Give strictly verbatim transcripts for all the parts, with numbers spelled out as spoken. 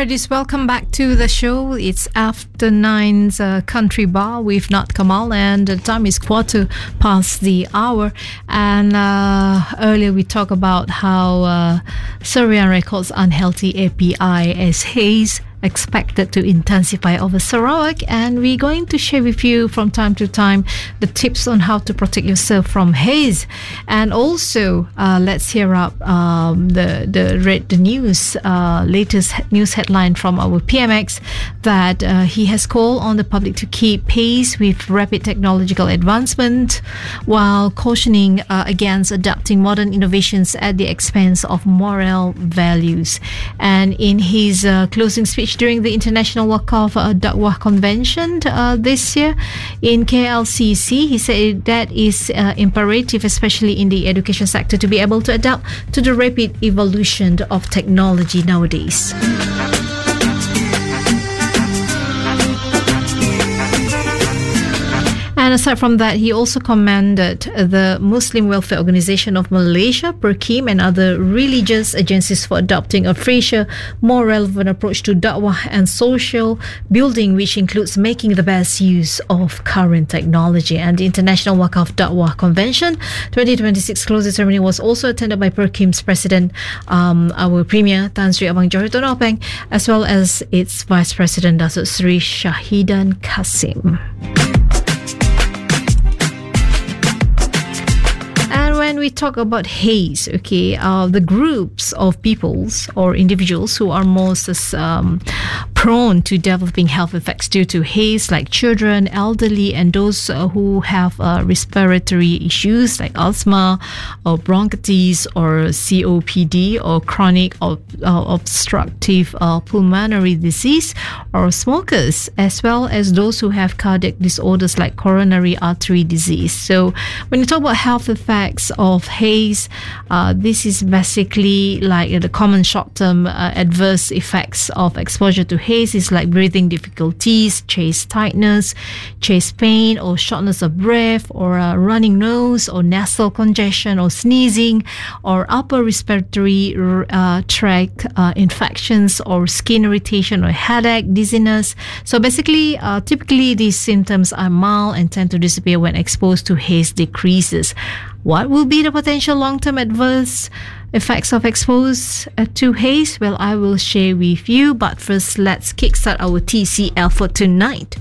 Alright, welcome back to the show. It's after nine's uh, Country Bar with Nat Kamal, and the time is quarter past the hour. And uh, earlier we talked about how uh, Surveillance Records' unhealthy A P I as haze expected to intensify over Sarawak, and we're going to share with you from time to time the tips on how to protect yourself from haze. And also uh, let's hear up um, the the read the news uh, latest news headline from our P M X that uh, he has called on the public to keep pace with rapid technological advancement while cautioning uh, against adopting modern innovations at the expense of moral values. And in his uh, closing speech during the International Wakaf uh, Dakwah Convention uh, this year in K L C C, he said that is uh, imperative, especially in the education sector, to be able to adapt to the rapid evolution of technology nowadays. And aside from that, he also commended the Muslim Welfare Organisation of Malaysia, PERKIM, and other religious agencies for adopting a fresher, more relevant approach to da'wah and social building, which includes making the best use of current technology. And the International Wakaf Da'wah Convention twenty twenty-six closing ceremony was also attended by PERKIM's president, um, our Premier Tan Sri Abang Johor Tun Openg, as well as its Vice President Datuk Sri Shahidan Kasim. When we talk about haze, okay, uh, the groups of peoples or individuals who are most um, prone to developing health effects due to haze, like children, elderly, and those uh, who have uh, respiratory issues like asthma or bronchitis or C O P D or chronic or uh, obstructive uh, pulmonary disease, or smokers, as well as those who have cardiac disorders like coronary artery disease. So when you talk about health effects of haze, uh, this is basically like uh, the common short-term uh, adverse effects of exposure to haze is like breathing difficulties, chest tightness, chest pain, or shortness of breath, or uh, running nose, or nasal congestion, or sneezing, or upper respiratory uh, tract uh, infections, or skin irritation, or headache, dizziness. So basically, uh, typically these symptoms are mild and tend to disappear when exposed to haze decreases. What will be the potential long-term adverse effects of exposure to haze? Well, I will share with you, but first let's kickstart our T C L for tonight.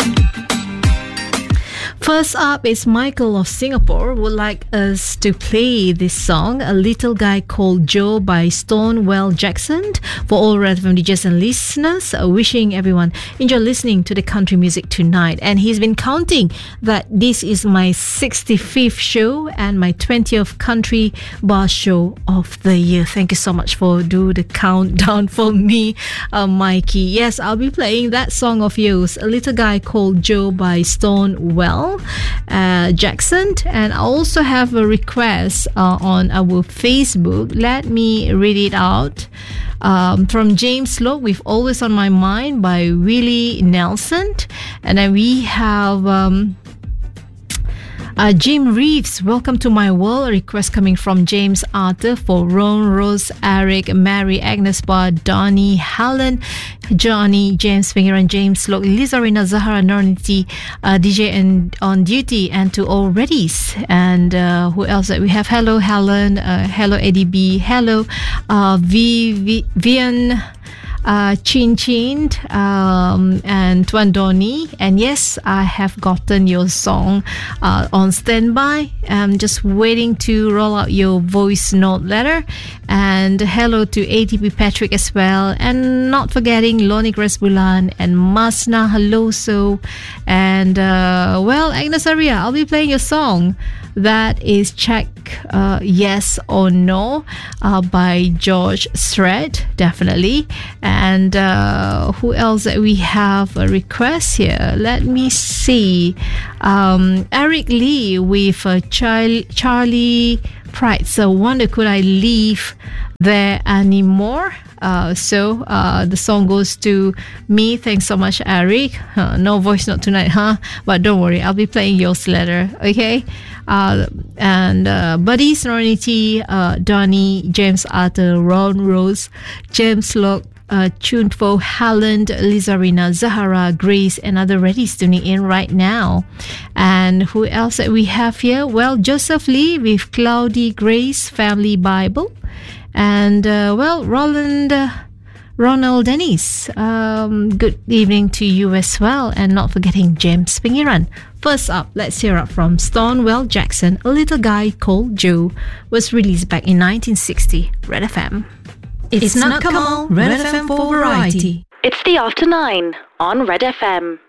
First up is Michael of Singapore would like us to play this song, A Little Guy Called Joe by Stonewall Jackson, for all relevant D Js and listeners, uh, wishing everyone enjoy listening to the country music tonight. And he's been counting that this is my sixty-fifth show and my twentieth country bar show of the year. Thank you so much for do the countdown for me, uh, Mikey. Yes, I'll be playing that song of yours, A Little Guy Called Joe by Stonewall Uh, Jackson. And I also have a request uh, on our Facebook. Let me read it out. Um, from James Lowe with Always on My Mind by Willie Nelson. And then we have um, Uh, Jim Reeves, Welcome to My World, a request coming from James Arthur for Ron, Rose, Eric, Mary, Agnes Bar, Donnie, Helen, Johnny, James Finger, and James Look, Lizarina, Zahara, Nornity, uh, D J and on duty, and to all readies. And uh, who else that we have? Hello, Helen. Uh, hello, Eddie B. Hello, uh, Vivian. Uh, Chin Chin um, and Tuan Donny. And yes, I have gotten your song uh, on standby. I'm just waiting to roll out your voice note letter. And hello to A T P Patrick as well. And not forgetting Loni Grace Bulan and Masna Haloso. And uh, well, Agnes Aria, I'll be playing your song. That is Check uh, Yes or No uh, by George Strait, definitely. And uh, who else that we have a request here? Let me see. Um, Eric Lee with uh, Char- Charlie Pride. So wonder could I leave there anymore? Uh, so uh, the song goes to me. Thanks so much, Eric. Uh, no voice note tonight, huh? But don't worry, I'll be playing yours later, okay? Uh, and uh, Buddies, Nornity, uh, Donnie, James Arthur, Ron Rose, James Locke, uh, tuned for Haaland, Lizarina, Zahara, Grace, and other readies tuning in right now. And who else that we have here? Well, Joseph Lee with Cloudy Grace Family Bible. And, uh, well, Roland... Uh, Ronald Dennis, um, good evening to you as well, and not forgetting James Pingiran. First up, let's hear up from Stonewall Jackson, A Little Guy Called Joe, was released back in nineteen sixty, Red F M. It's, it's not Kamal, Red F M for variety. It's the after nine on Red F M.